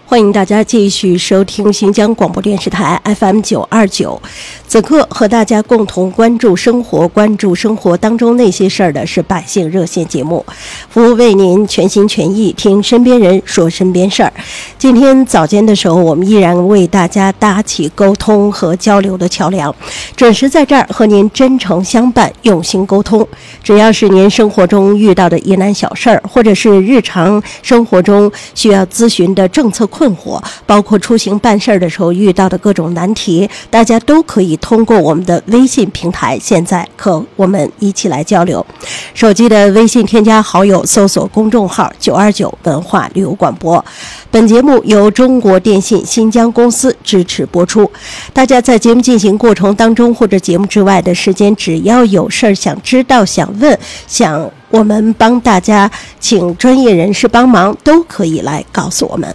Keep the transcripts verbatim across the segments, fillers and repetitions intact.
欢迎大家继续收听新疆广播电视台 F M 九二九。此刻和大家共同关注生活，关注生活当中那些事儿的是百姓热线节目，服务为您全心全意听身边人说身边事儿。今天早间的时候，我们依然为大家搭起沟通和交流的桥梁，准时在这儿和您真诚相伴，用心沟通。只要是您生活中遇到的疑难小事儿，或者是日常生活中需要咨询的政策困惑，包括出行办事的时候遇到的各种难题，大家都可以通过我们的微信平台，现在和我们一起来交流。手机的微信添加好友，搜索公众号九二九文化旅游广播。本节目由中国电信新疆公司支持播出。大家在节目进行过程当中或者节目之外的时间，只要有事儿想知道、想问、想我们帮大家请专业人士帮忙，都可以来告诉我们。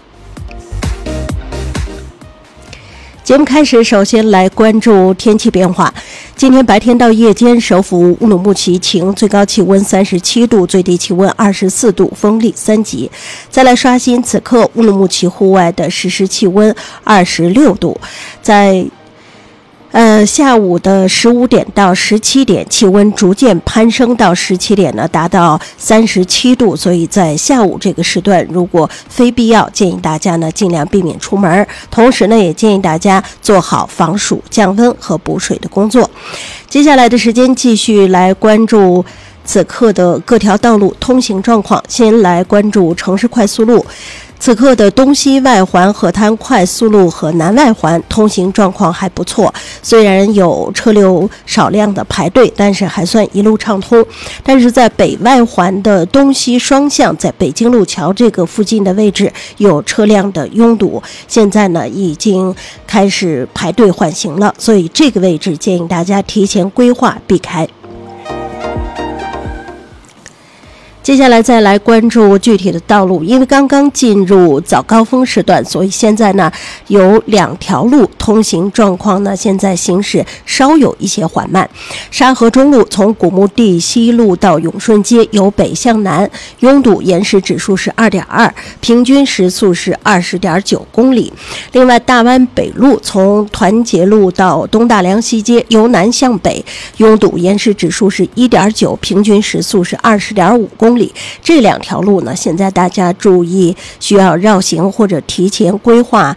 节目开始，首先来关注天气变化。今天白天到夜间，首府乌鲁木齐晴，最高气温三十七度，最低气温二十四度，风力三级。再来刷新此刻乌鲁木齐户外的实时气温二十六度，在呃，下午的十五点到十七点，气温逐渐攀升到十七点呢，达到三十七度。所以在下午这个时段，如果非必要，建议大家呢尽量避免出门。同时呢，也建议大家做好防暑、降温和补水的工作。接下来的时间，继续来关注此刻的各条道路通行状况。先来关注城市快速路。此刻的东西外环河滩快速路和南外环通行状况还不错，虽然有车流少量的排队，但是还算一路畅通。但是在北外环的东西双向，在北京路桥这个附近的位置有车辆的拥堵，现在呢已经开始排队缓行了，所以这个位置建议大家提前规划避开。接下来再来关注具体的道路，因为刚刚进入早高峰时段，所以现在呢有两条路通行状况呢现在行驶稍有一些缓慢。沙河中路从古墓地西路到永顺街由北向南，拥堵延时指数是 二点二， 平均时速是 二十点九公里。另外大湾北路从团结路到东大梁西街由南向北，拥堵延时指数是 一点九， 平均时速是 二十点五公里。这两条路呢，现在大家注意需要绕行或者提前规划